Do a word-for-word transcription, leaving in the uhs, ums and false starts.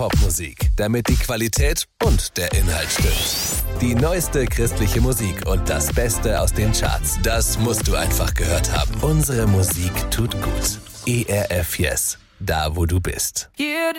Popmusik, damit die Qualität und der Inhalt stimmt. Die neueste christliche Musik und das Beste aus den Charts, das musst du einfach gehört haben. Unsere Musik tut gut. E R F Yes, da wo du bist. Here